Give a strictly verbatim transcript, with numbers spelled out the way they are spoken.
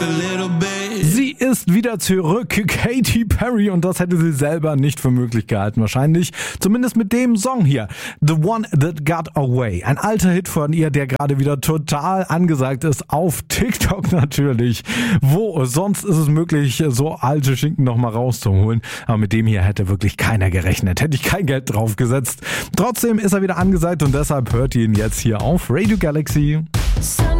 Sie ist wieder zurück, Katy Perry, und das hätte sie selber nicht für möglich gehalten, wahrscheinlich. Zumindest mit dem Song hier, The One That Got Away. Ein alter Hit von ihr, der gerade wieder total angesagt ist, auf TikTok natürlich. Wo sonst ist es möglich, so alte Schinken nochmal rauszuholen. Aber mit dem hier hätte wirklich keiner gerechnet. Hätte ich kein Geld drauf gesetzt. Trotzdem ist er wieder angesagt und deshalb hört ihr ihn jetzt hier auf Radio Galaxy.